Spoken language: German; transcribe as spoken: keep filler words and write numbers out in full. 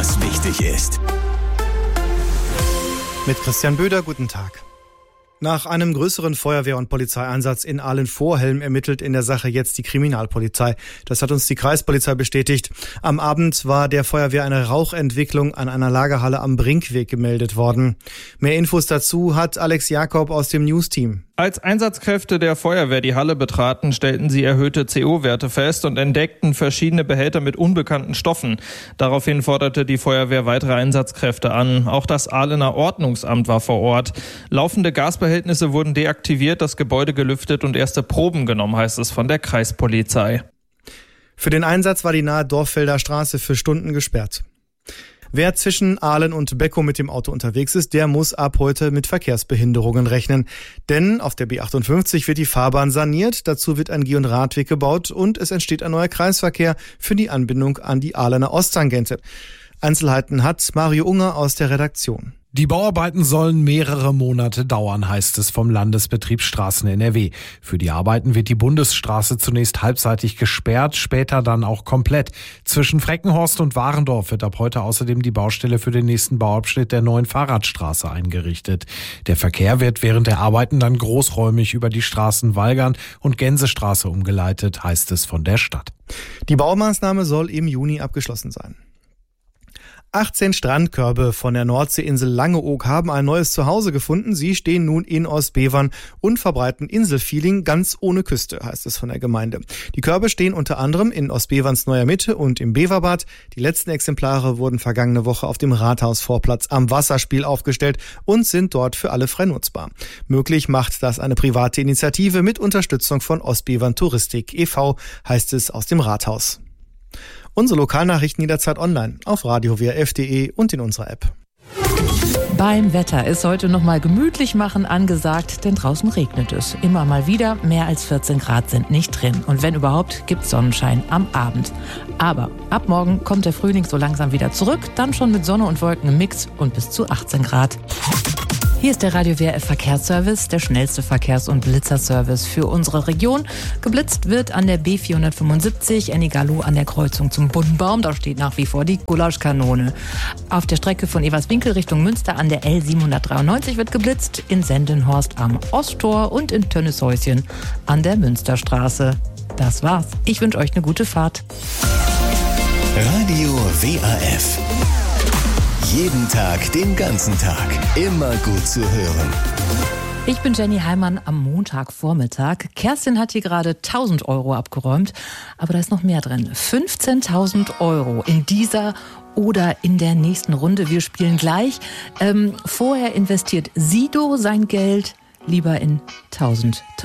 was wichtig ist. Mit Christian Böder, guten Tag. Nach einem größeren Feuerwehr- und Polizeieinsatz in Ahlen-Vorhelm ermittelt in der Sache jetzt die Kriminalpolizei. Das hat uns die Kreispolizei bestätigt. Am Abend war der Feuerwehr eine Rauchentwicklung an einer Lagerhalle am Brinkweg gemeldet worden. Mehr Infos dazu hat Alex Jakob aus dem News-Team. Als Einsatzkräfte der Feuerwehr die Halle betraten, stellten sie erhöhte C O-Werte fest und entdeckten verschiedene Behälter mit unbekannten Stoffen. Daraufhin forderte die Feuerwehr weitere Einsatzkräfte an. Auch das Ahlener Ordnungsamt war vor Ort. Laufende Gasbehältnisse wurden deaktiviert, das Gebäude gelüftet und erste Proben genommen, heißt es von der Kreispolizei. Für den Einsatz war die nahe Dorffelder Straße für Stunden gesperrt. Wer zwischen Ahlen und Beckow mit dem Auto unterwegs ist, der muss ab heute mit Verkehrsbehinderungen rechnen. Denn auf der B achtundfünfzig wird die Fahrbahn saniert, dazu wird ein Geh- und Radweg gebaut und es entsteht ein neuer Kreisverkehr für die Anbindung an die Ahlener Osttangente. Einzelheiten hat Mario Unger aus der Redaktion. Die Bauarbeiten sollen mehrere Monate dauern, heißt es vom Landesbetrieb Straßen N R W. Für die Arbeiten wird die Bundesstraße zunächst halbseitig gesperrt, später dann auch komplett. Zwischen Freckenhorst und Warendorf wird ab heute außerdem die Baustelle für den nächsten Bauabschnitt der neuen Fahrradstraße eingerichtet. Der Verkehr wird während der Arbeiten dann großräumig über die Straßen Walgern und Gänsestraße umgeleitet, heißt es von der Stadt. Die Baumaßnahme soll im Juni abgeschlossen sein. achtzehn Strandkörbe von der Nordseeinsel Langeoog haben ein neues Zuhause gefunden. Sie stehen nun in Ostbevern und verbreiten Inselfeeling ganz ohne Küste, heißt es von der Gemeinde. Die Körbe stehen unter anderem in Ostbeverns Neuer Mitte und im Beverbad. Die letzten Exemplare wurden vergangene Woche auf dem Rathausvorplatz am Wasserspiel aufgestellt und sind dort für alle frei nutzbar. Möglich macht das eine private Initiative mit Unterstützung von Ostbevern Touristik e V, heißt es aus dem Rathaus. Unsere Lokalnachrichten jederzeit online auf radio w r f punkt d e und in unserer App. Beim Wetter ist heute noch mal gemütlich machen angesagt, denn draußen regnet es. Immer mal wieder, mehr als vierzehn Grad sind nicht drin. Und wenn überhaupt, gibt's Sonnenschein am Abend. Aber ab morgen kommt der Frühling so langsam wieder zurück, dann schon mit Sonne und Wolken im Mix und bis zu achtzehn Grad. Hier ist der Radio W R F Verkehrsservice, der schnellste Verkehrs- und Blitzerservice für unsere Region. Geblitzt wird an der B vierhundertfünfundsiebzig, Ennigerloh an der Kreuzung zum Buddenbaum. Da steht nach wie vor die Gulaschkanone. Auf der Strecke von Everswinkel Richtung Münster an der L siebenhundertdreiundneunzig wird geblitzt, in Sendenhorst am Osttor und in Tönnieshäuschen an der Münsterstraße. Das war's. Ich wünsche euch eine gute Fahrt. Radio W R F. Jeden Tag, den ganzen Tag. Immer gut zu hören. Ich bin Jenny Heimann am Montagvormittag. Kerstin hat hier gerade tausend Euro abgeräumt, aber da ist noch mehr drin. fünfzehntausend Euro in dieser oder in der nächsten Runde. Wir spielen gleich. Ähm, vorher investiert Sido sein Geld lieber in tausend